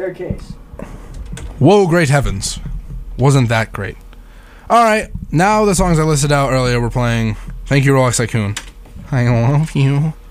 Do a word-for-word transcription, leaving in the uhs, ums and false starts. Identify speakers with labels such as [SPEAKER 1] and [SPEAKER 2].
[SPEAKER 1] Their case.
[SPEAKER 2] Whoa, great heavens. Wasn't that great. Alright, now the songs I listed out earlier we're playing. Thank you, Rolex Tycoon. I love you.